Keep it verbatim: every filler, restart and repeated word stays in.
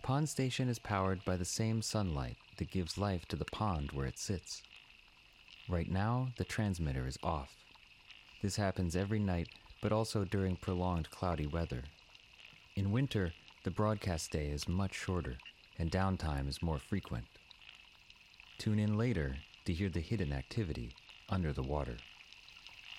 Pond Station is powered by the same sunlight that gives life to the pond where it sits. Right now, the transmitter is off. This happens every night, but also during prolonged cloudy weather. In winter, the broadcast day is much shorter, and downtime is more frequent. Tune in later to hear the hidden activity under the water.